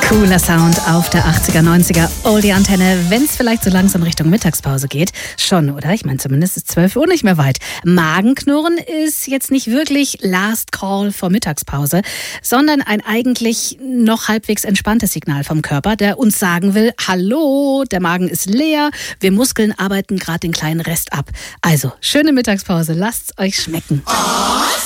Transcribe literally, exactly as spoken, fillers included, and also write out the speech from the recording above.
Cooler Sound auf der achtziger, neunziger Oldie-Antenne, wenn es vielleicht so langsam Richtung Mittagspause geht. Schon, oder? Ich meine, zumindest ist zwölf Uhr nicht mehr weit. Magenknurren ist jetzt nicht wirklich Last Call vor Mittagspause, sondern ein eigentlich noch halbwegs entspanntes Signal vom Körper, der uns sagen will, hallo, der Magen ist leer, wir Muskeln arbeiten gerade den kleinen Rest ab. Also, schöne Mittagspause, lasst's euch schmecken.